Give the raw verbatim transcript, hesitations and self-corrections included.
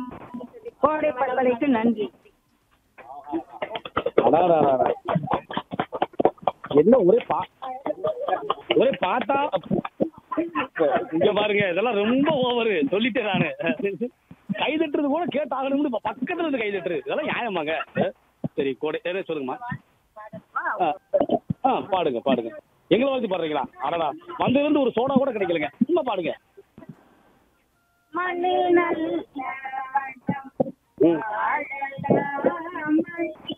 கோடை பண்பலைக்கு நன்றி. அடாடாடா. என்ன ஒரே பா ஒரே பாட்டா இங்க பாருங்க, இதெல்லாம் ரொம்ப ஓவரு சொல்லிட்டேன் நானு. கை தட்டுறது கூட கேட்டாகணும்னு பக்கத்துல இருந்து கை தட்டுறது, இதெல்லாம் நியாயமாங்க? சரி, கோடை என்ன சொல்லுங்கம்மா. ஆ ஆ பாடுங்க பாடுங்க. எங்களை வாழ்த்து பாடுறீங்களா? அடடா, வந்திருந்து ஒரு சோடா கூட கிடைக்கலங்க, சும்மா பாடுங்க. மணி நல்ல ம்.